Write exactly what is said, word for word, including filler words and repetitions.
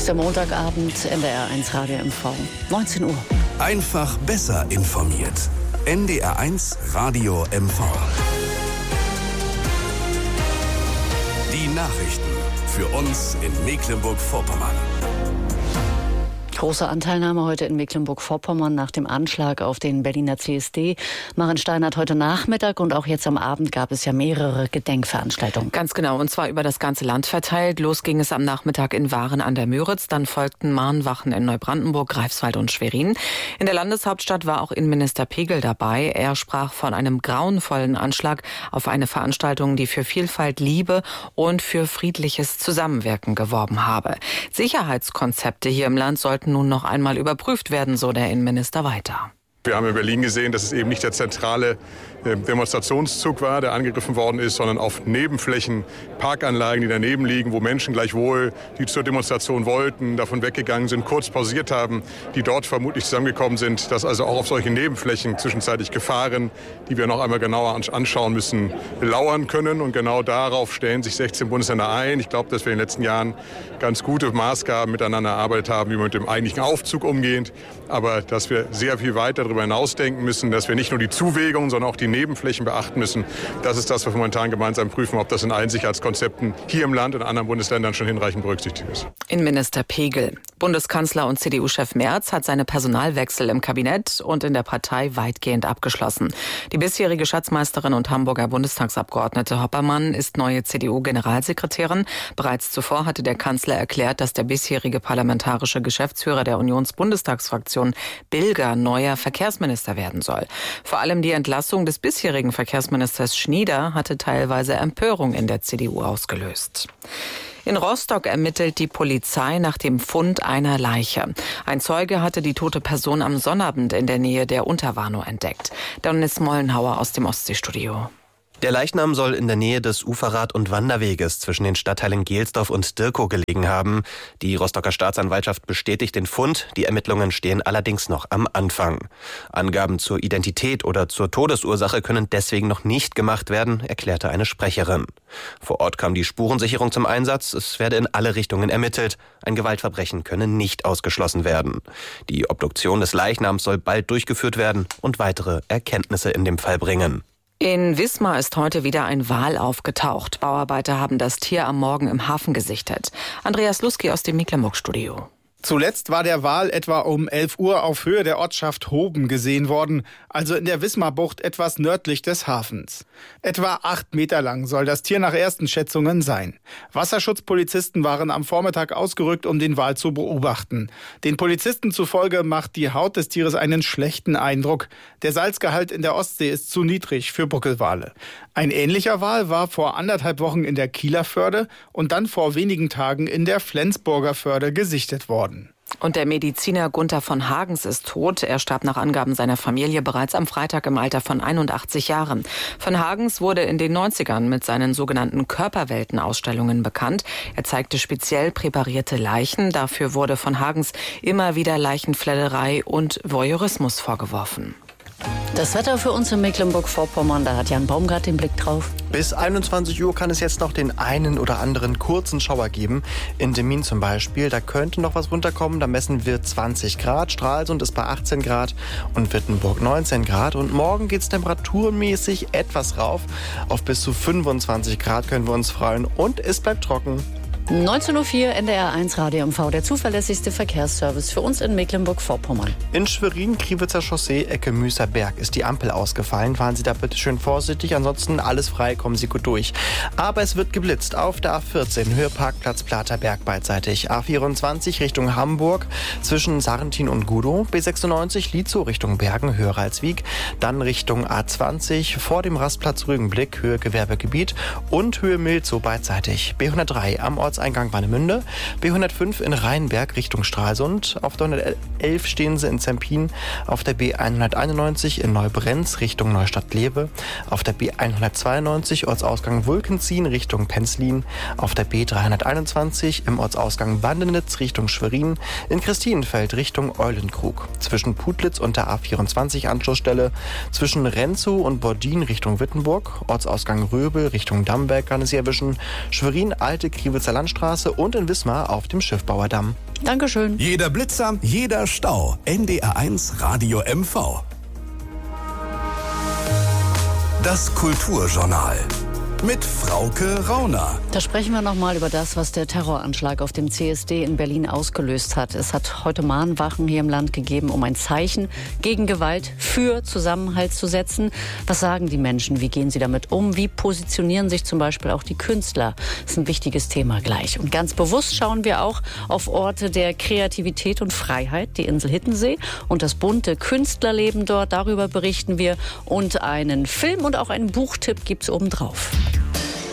ist der Montagabend, N D R eins Radio M V, neunzehn Uhr. Einfach besser informiert. N D R eins Radio M V. Die Nachrichten für uns in Mecklenburg-Vorpommern. Große Anteilnahme heute in Mecklenburg-Vorpommern nach dem Anschlag auf den Berliner C S D. Maren Steinert, heute Nachmittag und auch jetzt am Abend gab es ja mehrere Gedenkveranstaltungen. Ganz genau, und zwar über das ganze Land verteilt. Los ging es am Nachmittag in Waren an der Müritz, dann folgten Mahnwachen in Neubrandenburg, Greifswald und Schwerin. In der Landeshauptstadt war auch Innenminister Pegel dabei. Er sprach von einem grauenvollen Anschlag auf eine Veranstaltung, die für Vielfalt, Liebe und für friedliches Zusammenwirken geworben habe. Sicherheitskonzepte hier im Land sollten nun noch einmal überprüft werden, so der Innenminister weiter. Wir haben in Berlin gesehen, dass es eben nicht der zentrale Demonstrationszug war, der angegriffen worden ist, sondern auf Nebenflächen, Parkanlagen, die daneben liegen, wo Menschen gleichwohl, die zur Demonstration wollten, davon weggegangen sind, kurz pausiert haben, die dort vermutlich zusammengekommen sind, dass also auch auf solchen Nebenflächen zwischenzeitlich Gefahren, die wir noch einmal genauer anschauen müssen, lauern können. Und genau darauf stellen sich sechzehn Bundesländer ein. Ich glaube, dass wir in den letzten Jahren ganz gute Maßgaben miteinander erarbeitet haben, wie wir mit dem eigentlichen Aufzug umgehen, aber dass wir sehr viel weiter darüber hinausdenken müssen, dass wir nicht nur die Zuwägungen, sondern auch die Nebenflächen beachten müssen. Das ist das, was wir momentan gemeinsam prüfen, ob das in allen Sicherheitskonzepten hier im Land und in anderen Bundesländern schon hinreichend berücksichtigt ist. Innenminister Pegel. Bundeskanzler und C D U-Chef Merz hat seine Personalwechsel im Kabinett und in der Partei weitgehend abgeschlossen. Die bisherige Schatzmeisterin und Hamburger Bundestagsabgeordnete Hoppermann ist neue C D U-Generalsekretärin. Bereits zuvor hatte der Kanzler erklärt, dass der bisherige parlamentarische Geschäftsführer der Unionsbundestagsfraktion Bilger neuer Verkehrsminister werden soll. Vor allem die Entlassung des bisherigen Verkehrsministers Schnieder hatte teilweise Empörung in der C D U ausgelöst. In Rostock ermittelt die Polizei nach dem Fund einer Leiche. Ein Zeuge hatte die tote Person am Sonnabend in der Nähe der Unterwarnow entdeckt. Dennis Mollenhauer aus dem Ostseestudio. Der Leichnam soll in der Nähe des Uferrad- und Wanderweges zwischen den Stadtteilen Gelsdorf und Dirkow gelegen haben. Die Rostocker Staatsanwaltschaft bestätigt den Fund. Die Ermittlungen stehen allerdings noch am Anfang. Angaben zur Identität oder zur Todesursache können deswegen noch nicht gemacht werden, erklärte eine Sprecherin. Vor Ort kam die Spurensicherung zum Einsatz. Es werde in alle Richtungen ermittelt. Ein Gewaltverbrechen könne nicht ausgeschlossen werden. Die Obduktion des Leichnams soll bald durchgeführt werden und weitere Erkenntnisse in dem Fall bringen. In Wismar ist heute wieder ein Wal aufgetaucht. Bauarbeiter haben das Tier am Morgen im Hafen gesichtet. Andreas Luski aus dem Mecklenburg-Studio. Zuletzt war der Wal etwa um elf Uhr auf Höhe der Ortschaft Hoben gesehen worden, also in der Wismarbucht etwas nördlich des Hafens. Etwa acht Meter lang soll das Tier nach ersten Schätzungen sein. Wasserschutzpolizisten waren am Vormittag ausgerückt, um den Wal zu beobachten. Den Polizisten zufolge macht die Haut des Tieres einen schlechten Eindruck. Der Salzgehalt in der Ostsee ist zu niedrig für Buckelwale. Ein ähnlicher Wal war vor anderthalb Wochen in der Kieler Förde und dann vor wenigen Tagen in der Flensburger Förde gesichtet worden. Und der Mediziner Gunther von Hagens ist tot. Er starb nach Angaben seiner Familie bereits am Freitag im Alter von einundachtzig Jahren. Von Hagens wurde in den neunzigern mit seinen sogenannten Körperweltenausstellungen bekannt. Er zeigte speziell präparierte Leichen. Dafür wurde von Hagens immer wieder Leichenfledderei und Voyeurismus vorgeworfen. Das Wetter für uns in Mecklenburg-Vorpommern, da hat Jan Baumgart den Blick drauf. Bis einundzwanzig Uhr kann es jetzt noch den einen oder anderen kurzen Schauer geben. In Demmin zum Beispiel, da könnte noch was runterkommen. Da messen wir zwanzig Grad, Stralsund ist bei achtzehn Grad und Wittenburg neunzehn Grad. Und morgen geht es temperaturmäßig etwas rauf. Auf bis zu fünfundzwanzig Grad können wir uns freuen und es bleibt trocken. neunzehn Uhr vier, N D R eins Radio M V, der zuverlässigste Verkehrsservice für uns in Mecklenburg-Vorpommern. In Schwerin, Kriwitzer Chaussee, Ecke Müßerberg ist die Ampel ausgefallen. Fahren Sie da bitte schön vorsichtig, ansonsten alles frei, kommen Sie gut durch. Aber es wird geblitzt auf der A vierzehn, Höhe Parkplatz Platerberg beidseitig. A vierundzwanzig Richtung Hamburg, zwischen Sarrentin und Gudow. B sechsundneunzig Lietzow Richtung Bergen, Höhe Ralswiek. Dann Richtung A zwanzig, vor dem Rastplatz Rügenblick, Höhe Gewerbegebiet. Und Höhe Milzow beidseitig. B hundertdrei am Ort Eingang Warnemünde, B hundertfünf in Rheinberg Richtung Stralsund, auf der hundertelf stehen Sie in Zempin, auf der B hunderteinundneunzig in Neubrenz Richtung Neustadt-Lewe, auf der B hundertzweiundneunzig Ortsausgang Wulkenzien Richtung Penzlin, auf der B dreihunderteinundzwanzig im Ortsausgang Bandenitz Richtung Schwerin, in Christinenfeld Richtung Eulenkrug, zwischen Putlitz und der A vierundzwanzig Anschlussstelle, zwischen Renzow und Bordin Richtung Wittenburg, Ortsausgang Röbel Richtung Damberg kann es Sie erwischen, Schwerin Alte Kriwitzer Jahnstraße und in Wismar auf dem Schiffbauerdamm. Dankeschön. Jeder Blitzer, jeder Stau. N D R eins Radio M V. Das Kulturjournal mit Frauke Rauner. Da sprechen wir noch mal über das, was der Terroranschlag auf dem C S D in Berlin ausgelöst hat. Es hat heute Mahnwachen hier im Land gegeben, um ein Zeichen gegen Gewalt für Zusammenhalt zu setzen. Was sagen die Menschen? Wie gehen sie damit um? Wie positionieren sich zum Beispiel auch die Künstler? Das ist ein wichtiges Thema gleich. Und ganz bewusst schauen wir auch auf Orte der Kreativität und Freiheit, die Insel Hiddensee und das bunte Künstlerleben dort. Darüber berichten wir. Und einen Film und auch einen Buchtipp gibt's obendrauf.